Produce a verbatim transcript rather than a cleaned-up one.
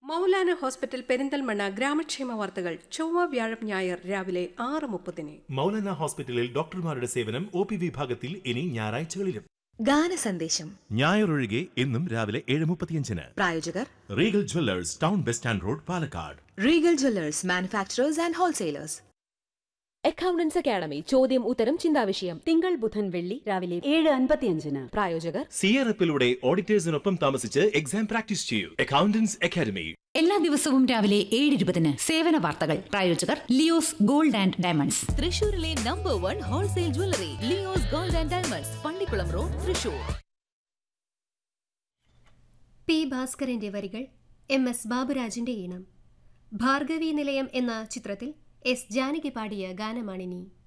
Maulana hospital Perinthalmanna ഗ്രാമക്ഷേമ വാർത്തകൾ ചൊവ്വ വ്യാഴം ഞായർ രാവിലെ ആറ് മുപ്പതിന്. മൗലാന ഹോസ്പിറ്റലിൽ ഡോക്ടർമാരുടെ സേവനം ഒ പി വിഭാഗത്തിൽ ഇനി ഞായറാഴ്ചകളിലും. ഗാന സന്ദേശം ഞായറൊഴികെ എന്നും രാവിലെ ഏഴ് മുപ്പത്തിയഞ്ചിന്. പ്രായോജകർ Regal Jewellers, town bus stand road, Palakkad. Regal Jewellers, manufacturers and wholesalers. Accountants academy ചോദ്യം ഉത്തരം ചിന്താവിഷയം തിങ്കൾ ബുധൻ വെള്ളി രാവിലെ ഏഴ് അൻപത്തിയഞ്ചിന്. പ്രായോജകർ സിയറപ്പിലൂടെ ഓഡിറ്റേഴ്സിനൊപ്പം താമസിച്ച് എക്സാം പ്രാക്ടീസ് ചെയ്യൂ. അക്കൗണ്ടൻസ് അക്കാഡമി എല്ലാ ദിവസവും രാവിലെ ഏഴ് ഇരുപതിന് സേവന വാർത്തകൾ. പ്രായോജകർ ലിയോസ് ഗോൾഡ് ആൻഡ് ഡയമണ്ട്സ്, തൃശൂരിലെ number one wholesale jewellery Leo's gold and diamonds, Pallikkulam road, Thrissur. P ഭാസ്കരന്റെ വരികൾ, എം എസ് ബാബുരാജിന്റെ ഈണം. ഭാർഗവി നിലയം എന്ന ചിത്രത്തിൽ എസ് ജാനകി പാടിയ ഗാനമാണിനി.